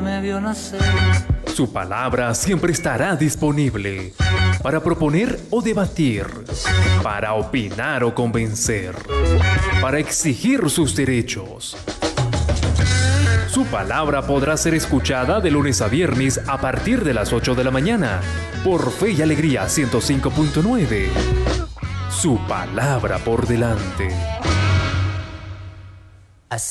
me vio nacer. Su palabra siempre estará disponible para proponer o debatir, para opinar o convencer, para exigir sus derechos. Su palabra podrá ser escuchada de lunes a viernes a partir de las 8 de la mañana por Fe y Alegría 105.9. Su palabra por delante.